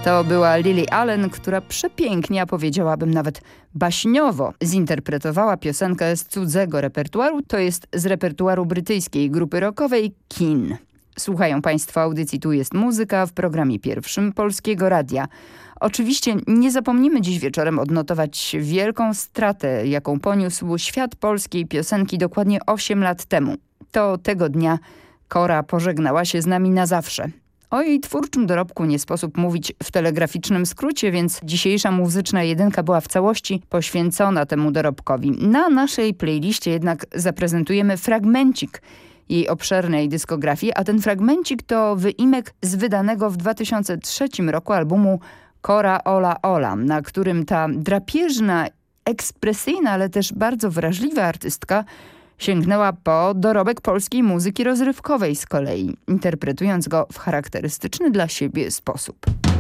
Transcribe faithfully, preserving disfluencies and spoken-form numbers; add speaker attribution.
Speaker 1: To była Lily Allen, która przepięknie, a powiedziałabym nawet baśniowo, zinterpretowała piosenkę z cudzego repertuaru, to jest z repertuaru brytyjskiej grupy rockowej Keane. Słuchają Państwo audycji Tu jest muzyka w programie pierwszym Polskiego Radia. Oczywiście nie zapomnimy dziś wieczorem odnotować wielką stratę, jaką poniósł świat polskiej piosenki dokładnie osiem lat temu. To tego dnia Kora pożegnała się z nami na zawsze. O jej twórczym dorobku nie sposób mówić w telegraficznym skrócie, więc dzisiejsza muzyczna jedynka była w całości poświęcona temu dorobkowi. Na naszej playliście jednak zaprezentujemy fragmencik jej obszernej dyskografii, a ten fragmencik to wyimek z wydanego w dwa tysiące trzecim roku albumu Kora Ola Ola, na którym ta drapieżna, ekspresyjna, ale też bardzo wrażliwa artystka sięgnęła po dorobek polskiej muzyki rozrywkowej z kolei, interpretując go w charakterystyczny dla siebie sposób.